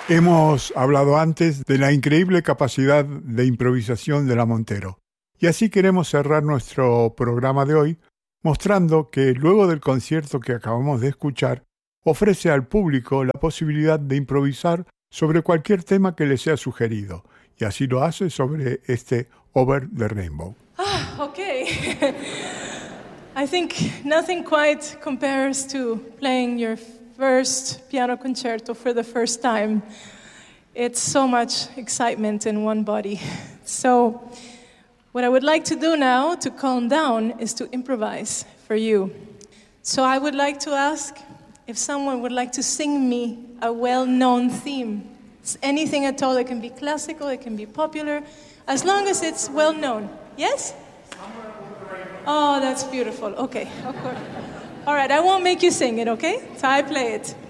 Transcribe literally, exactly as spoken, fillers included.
Hemos hablado antes de la increíble capacidad de improvisación de la Montero. Y así queremos cerrar nuestro programa de hoy mostrando que luego del concierto que acabamos de escuchar, ofrece al público la posibilidad de improvisar sobre cualquier tema que le sea sugerido. Y así lo hace sobre este Over the Rainbow. Ah, okay. I think nothing quite compares to playing your first piano concerto for the first time. It's so much excitement in one body. So what I would like to do now to calm down is to improvise for you. So I would like to ask if someone would like to sing me a well-known theme. It's anything at all. It can be classical, it can be popular, as long as it's well-known. Yes? Oh, that's beautiful. Okay, of course. All right, I won't make you sing it, okay? So I play it.